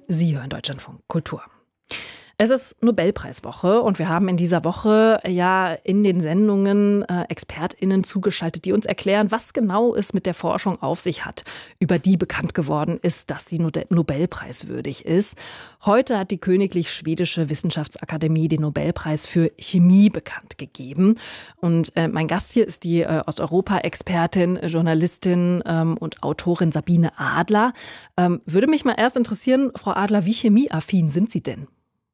Sie hören Deutschlandfunk Kultur. Es ist Nobelpreiswoche und wir haben in dieser Woche ja in den Sendungen ExpertInnen zugeschaltet, die uns erklären, was genau es mit der Forschung auf sich hat, über die bekannt geworden ist, dass sie Nobelpreiswürdig ist. Heute hat die Königlich Schwedische Wissenschaftsakademie den Nobelpreis für Chemie bekannt gegeben. Und mein Gast hier ist die Osteuropa-Expertin, Journalistin und Autorin Sabine Adler. Würde mich mal erst interessieren, Frau Adler, wie chemieaffin sind Sie denn?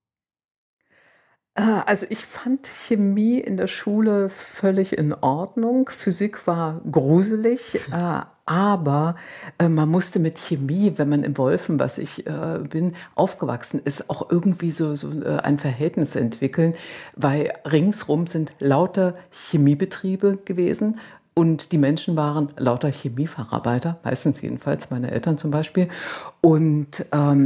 Also ich fand Chemie in der Schule völlig in Ordnung. Physik war gruselig, aber man musste mit Chemie, wenn man in Wolfen, was ich bin, aufgewachsen ist, auch irgendwie so ein Verhältnis entwickeln, weil ringsrum sind lauter Chemiebetriebe gewesen. Und die Menschen waren lauter Chemiefacharbeiter, meistens jedenfalls, meine Eltern zum Beispiel. Und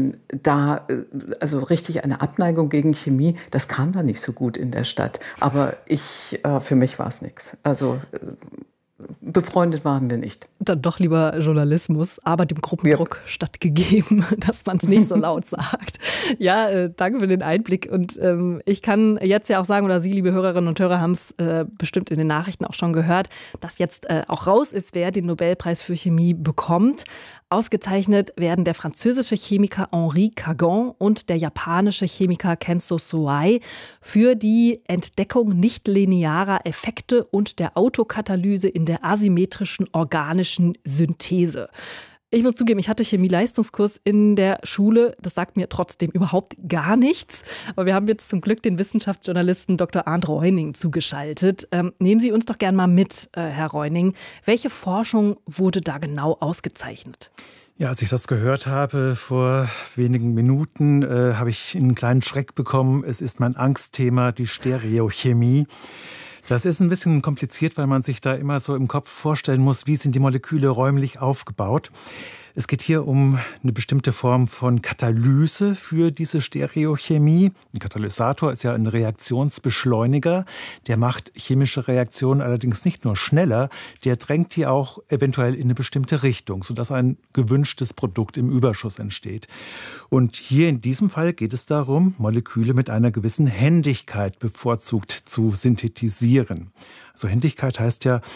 also richtig eine Abneigung gegen Chemie, das kam da nicht so gut in der Stadt. Aber für mich war es nichts. Also befreundet waren wir nicht. Dann doch lieber Journalismus, aber dem Gruppendruck stattgegeben, dass man es nicht so laut sagt. Ja, danke für den Einblick. Und ich kann jetzt ja auch sagen, oder Sie, liebe Hörerinnen und Hörer, haben es bestimmt in den Nachrichten auch schon gehört, dass jetzt auch raus ist, wer den Nobelpreis für Chemie bekommt. Ausgezeichnet werden der französische Chemiker Henri Cagon und der japanische Chemiker Kenzo Soei für die Entdeckung nichtlinearer Effekte und der Autokatalyse in der asymmetrischen organischen Synthese. Ich muss zugeben, ich hatte Chemieleistungskurs in der Schule. Das sagt mir trotzdem überhaupt gar nichts. Aber wir haben jetzt zum Glück den Wissenschaftsjournalisten Dr. Arndt Reuning zugeschaltet. Nehmen Sie uns doch gern mal mit, Herr Reuning. Welche Forschung wurde da genau ausgezeichnet? Ja, als ich das gehört habe vor wenigen Minuten, habe ich einen kleinen Schreck bekommen. Es ist mein Angstthema, die Stereochemie. Das ist ein bisschen kompliziert, weil man sich da immer so im Kopf vorstellen muss, wie sind die Moleküle räumlich aufgebaut. Es geht hier um eine bestimmte Form von Katalyse für diese Stereochemie. Ein Katalysator ist ja ein Reaktionsbeschleuniger. Der macht chemische Reaktionen allerdings nicht nur schneller, der drängt die auch eventuell in eine bestimmte Richtung, sodass ein gewünschtes Produkt im Überschuss entsteht. Und hier in diesem Fall geht es darum, Moleküle mit einer gewissen Händigkeit bevorzugt zu synthetisieren. Also Händigkeit heißt ja,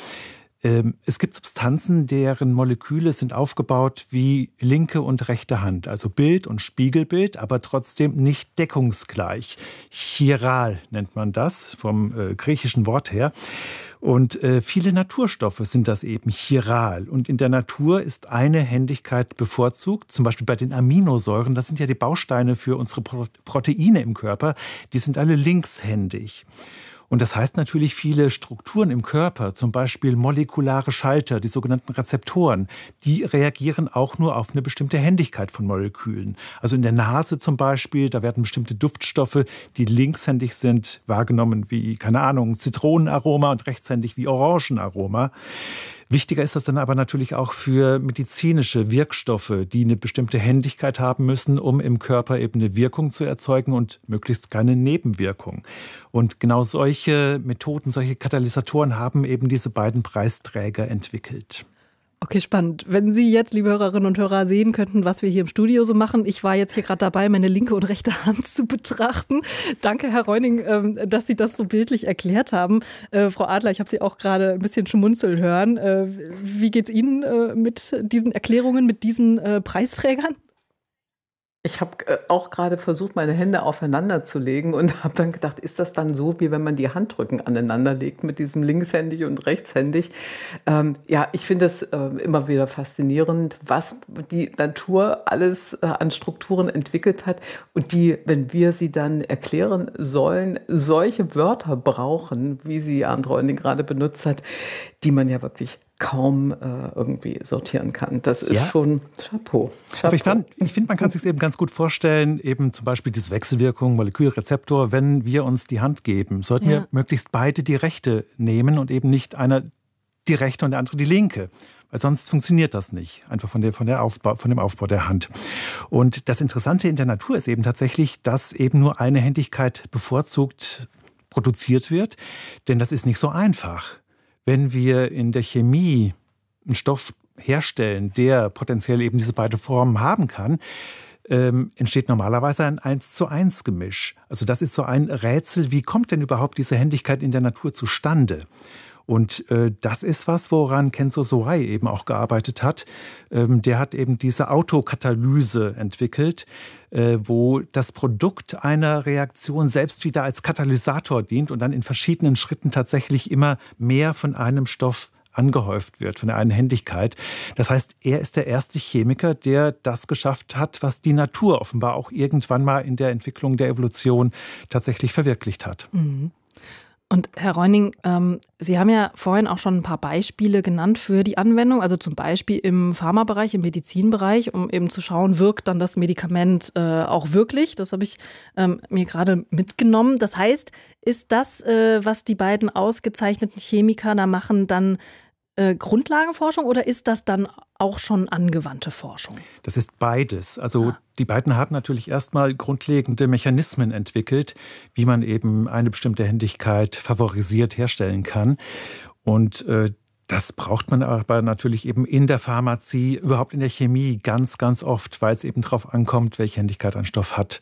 es gibt Substanzen, deren Moleküle sind aufgebaut wie linke und rechte Hand, also Bild und Spiegelbild, aber trotzdem nicht deckungsgleich. Chiral nennt man das, vom griechischen Wort her. Und viele Naturstoffe sind das eben chiral. Und in der Natur ist eine Händigkeit bevorzugt, zum Beispiel bei den Aminosäuren, das sind ja die Bausteine für unsere Proteine im Körper, die sind alle linkshändig. Und das heißt natürlich, viele Strukturen im Körper, zum Beispiel molekulare Schalter, die sogenannten Rezeptoren, die reagieren auch nur auf eine bestimmte Händigkeit von Molekülen. Also in der Nase zum Beispiel, da werden bestimmte Duftstoffe, die linkshändig sind, wahrgenommen wie, keine Ahnung, Zitronenaroma und rechtshändig wie Orangenaroma. Wichtiger ist das dann aber natürlich auch für medizinische Wirkstoffe, die eine bestimmte Händigkeit haben müssen, um im Körper eben eine Wirkung zu erzeugen und möglichst keine Nebenwirkung. Und genau solche Methoden, solche Katalysatoren haben eben diese beiden Preisträger entwickelt. Okay, spannend. Wenn Sie jetzt, liebe Hörerinnen und Hörer, sehen könnten, was wir hier im Studio so machen. Ich war jetzt hier gerade dabei, meine linke und rechte Hand zu betrachten. Danke, Herr Reuning, dass Sie das so bildlich erklärt haben. Frau Adler, ich habe Sie auch gerade ein bisschen schmunzeln hören. Wie geht's Ihnen mit diesen Erklärungen, mit diesen Preisträgern? Ich habe auch gerade versucht, meine Hände aufeinander zu legen und habe dann gedacht, ist das dann so, wie wenn man die Handrücken aneinander legt mit diesem linkshändig und rechtshändig? Ja, ich finde es immer wieder faszinierend, was die Natur alles an Strukturen entwickelt hat und die, wenn wir sie dann erklären sollen, solche Wörter brauchen, wie sie Arndt Reuning gerade benutzt hat, die man ja wirklich kaum irgendwie sortieren kann. Das ist schon Chapeau. Aber ich finde, man kann sich eben ganz gut vorstellen, eben zum Beispiel diese Wechselwirkung, Molekülrezeptor, wenn wir uns die Hand geben, sollten wir möglichst beide die rechte nehmen und eben nicht einer die rechte und der andere die linke. Weil sonst funktioniert das nicht, einfach von dem Aufbau der Hand. Und das Interessante in der Natur ist eben tatsächlich, dass eben nur eine Händigkeit bevorzugt produziert wird, denn das ist nicht so einfach. Wenn wir in der Chemie einen Stoff herstellen, der potenziell eben diese beiden Formen haben kann, entsteht normalerweise ein 1:1 Gemisch. Also das ist so ein Rätsel, wie kommt denn überhaupt diese Händigkeit in der Natur zustande? Und das ist was, woran Kenzo Sowai eben auch gearbeitet hat. Der hat eben diese Autokatalyse entwickelt, wo das Produkt einer Reaktion selbst wieder als Katalysator dient und dann in verschiedenen Schritten tatsächlich immer mehr von einem Stoff angehäuft wird, von der Einhändigkeit. Das heißt, er ist der erste Chemiker, der das geschafft hat, was die Natur offenbar auch irgendwann mal in der Entwicklung der Evolution tatsächlich verwirklicht hat. Mhm. Und Herr Reuning, Sie haben ja vorhin auch schon ein paar Beispiele genannt für die Anwendung, also zum Beispiel im Pharmabereich, im Medizinbereich, um eben zu schauen, wirkt dann das Medikament auch wirklich? Das habe ich mir gerade mitgenommen. Das heißt, ist das, was die beiden ausgezeichneten Chemiker da machen, dann Grundlagenforschung oder ist das dann auch schon angewandte Forschung? Das ist beides. Also die beiden haben natürlich erstmal grundlegende Mechanismen entwickelt, wie man eben eine bestimmte Händigkeit favorisiert herstellen kann. Und das braucht man aber natürlich eben in der Pharmazie, überhaupt in der Chemie ganz, ganz oft, weil es eben darauf ankommt, welche Händigkeit ein Stoff hat.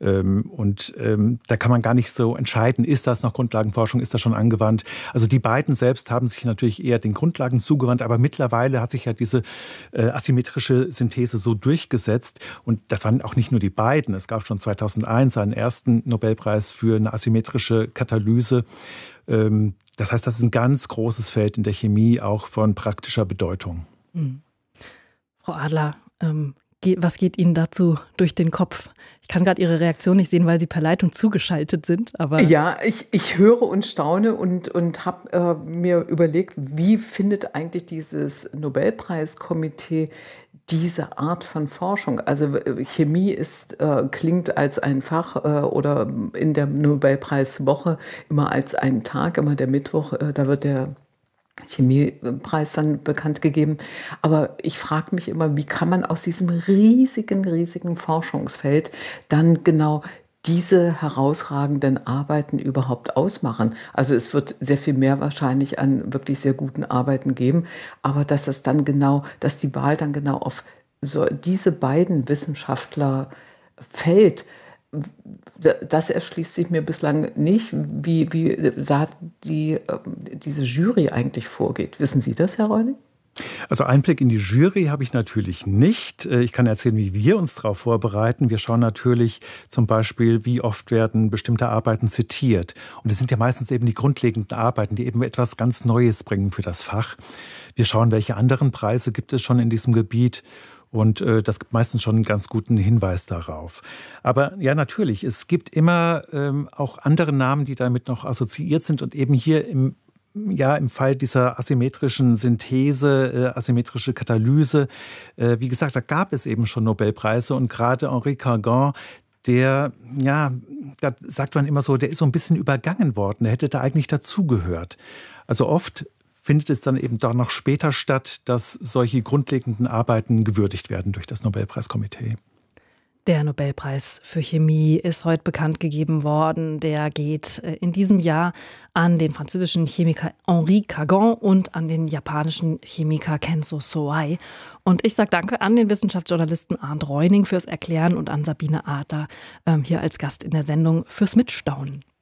Da kann man gar nicht so entscheiden, ist das noch Grundlagenforschung, ist das schon angewandt. Also die beiden selbst haben sich natürlich eher den Grundlagen zugewandt, aber mittlerweile hat sich ja diese asymmetrische Synthese so durchgesetzt. Und das waren auch nicht nur die beiden. Es gab schon 2001 einen ersten Nobelpreis für eine asymmetrische Katalyse. Das heißt, das ist ein ganz großes Feld in der Chemie, auch von praktischer Bedeutung. Frau Adler, was geht Ihnen dazu durch den Kopf? Ich kann gerade Ihre Reaktion nicht sehen, weil Sie per Leitung zugeschaltet sind. Aber ja, ich höre und staune und habe mir überlegt, wie findet eigentlich dieses Nobelpreiskomitee diese Art von Forschung? Also Chemie klingt als ein Fach oder in der Nobelpreiswoche immer als einen Tag, immer der Mittwoch, da wird der Chemiepreis dann bekannt gegeben. Aber ich frage mich immer, wie kann man aus diesem riesigen Forschungsfeld dann genau diese herausragenden Arbeiten überhaupt ausmachen? Also es wird sehr viel mehr wahrscheinlich an wirklich sehr guten Arbeiten geben, aber dass die Wahl dann genau auf diese beiden Wissenschaftler fällt, das erschließt sich mir bislang nicht, wie da diese Jury eigentlich vorgeht. Wissen Sie das, Herr Reuning? Also Einblick in die Jury habe ich natürlich nicht. Ich kann erzählen, wie wir uns darauf vorbereiten. Wir schauen natürlich zum Beispiel, wie oft werden bestimmte Arbeiten zitiert. Und es sind ja meistens eben die grundlegenden Arbeiten, die eben etwas ganz Neues bringen für das Fach. Wir schauen, welche anderen Preise gibt es schon in diesem Gebiet. Und das gibt meistens schon einen ganz guten Hinweis darauf. Aber ja, natürlich, es gibt immer auch andere Namen, die damit noch assoziiert sind. Und eben hier im Fall dieser asymmetrischen Synthese, asymmetrische Katalyse, wie gesagt, da gab es eben schon Nobelpreise. Und gerade Henri Cargan, da sagt man immer so, der ist so ein bisschen übergangen worden. Der hätte da eigentlich dazugehört. Also oft findet es dann eben doch noch später statt, dass solche grundlegenden Arbeiten gewürdigt werden durch das Nobelpreiskomitee. Der Nobelpreis für Chemie ist heute bekannt gegeben worden. Der geht in diesem Jahr an den französischen Chemiker Henri Cargan und an den japanischen Chemiker Kenzo Sowai. Und ich sage danke an den Wissenschaftsjournalisten Arndt Reuning fürs Erklären und an Sabine Adler hier als Gast in der Sendung fürs Mitstaunen.